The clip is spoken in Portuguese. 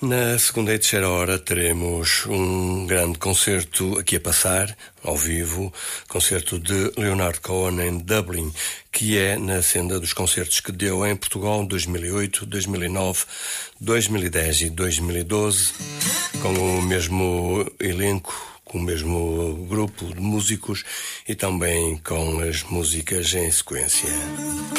Na segunda e terceira hora teremos um grande concerto aqui a passar, ao vivo, concerto de Leonard Cohen em Dublin, que é na senda dos concertos que deu em Portugal 2008, 2009, 2010 e 2012, com o mesmo elenco, com o mesmo grupo de músicos e também com as músicas em sequência.